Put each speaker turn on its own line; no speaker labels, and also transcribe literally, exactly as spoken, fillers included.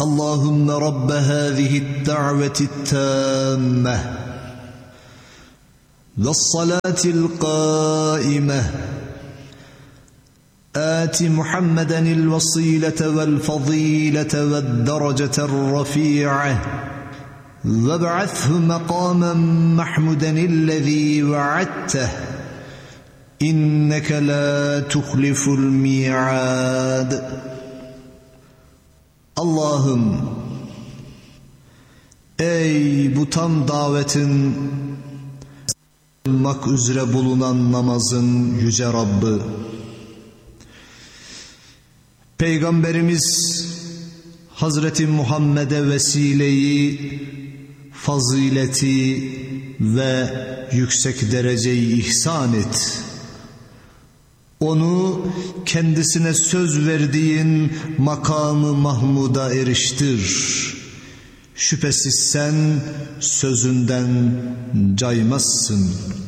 اللهم رب هذه الدعوة التامة والصلاة القائمة آت محمدا الوسيلة والفضيلة والدرجة الرفيعة وابعثه مقاما محمودا الذي وعدته إنك لا تخلف الميعاد. Allah'ım, ey bu tam davetin kılmak üzere bulunan namazın yüce Rabbı, Peygamberimiz Hazreti Muhammed'e vesileyi, fazileti ve yüksek dereceyi ihsan et. Onu kendisine söz verdiğin makamı Mahmud'a eriştir. Şüphesiz sen sözünden caymazsın.